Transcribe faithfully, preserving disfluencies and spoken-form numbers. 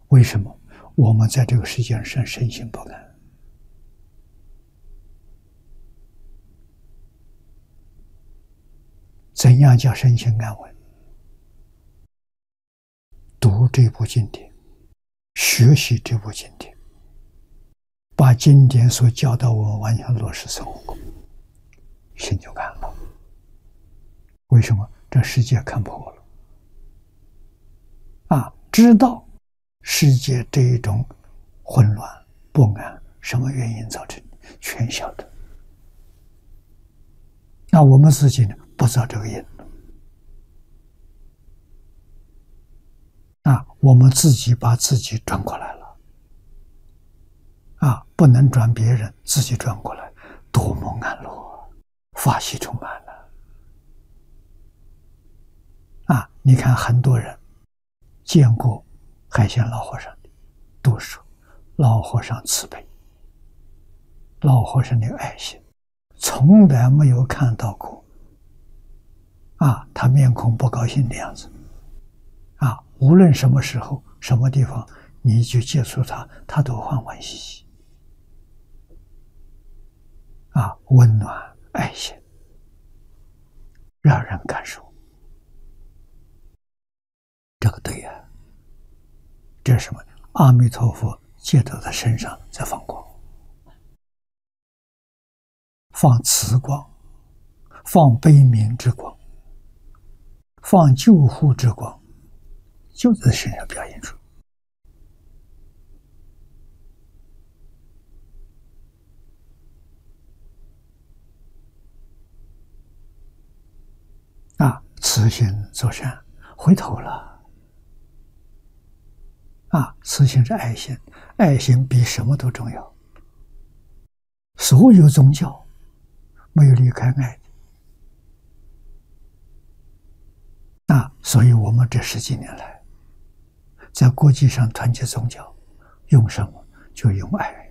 为什么我们在这个世界上身心不安？怎样叫身心安稳？读这部经典，学习这部经典，把经典所教导我们完全落实生活，心就安了。为什么？这世界看破了啊！知道世界这一种混乱不安什么原因造成的，全晓得。那我们自己呢，不知道这个因啊，我们自己把自己转过来了啊，不能转别人，自己转过来，多么安乐，法喜充满了啊！你看很多人见过海鲜老和尚的，都说老和尚慈悲，老和尚的爱心，从来没有看到过啊他面孔不高兴的样子啊！无论什么时候什么地方你去接触他，他都欢欢喜喜啊，温暖爱心，让人感受。这个对呀、啊，这是什么？阿弥陀佛借到他身上在放光，放慈光，放悲悯之光，放救护之光，就在身上表现出。啊，慈心作善，回头了。啊，慈心是爱心，爱心比什么都重要。所有宗教没有离开爱的。啊，所以我们这十几年来，在国际上团结宗教，用什么？就用爱。